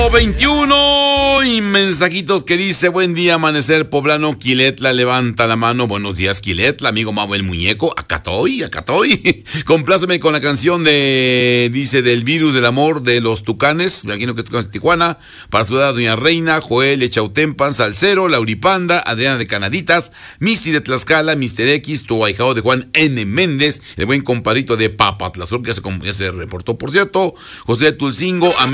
21 y mensajitos que dice: buen día, amanecer poblano. Quiletla levanta la mano. Buenos días, Quiletla, amigo Mau el muñeco. Acá estoy. Compláceme con la canción dice, del virus del amor de los Tucanes. Me imagino que es con Tijuana. Para saludar a doña Reina, Joel Echautempan, Salcero, Lauripanda, Adriana de Canaditas, Misty de Tlaxcala, Mr. X, tu ahijado de Juan N. Méndez, el buen compadrito de Papatlazol, que ya se reportó, por cierto, José de Tulcingo,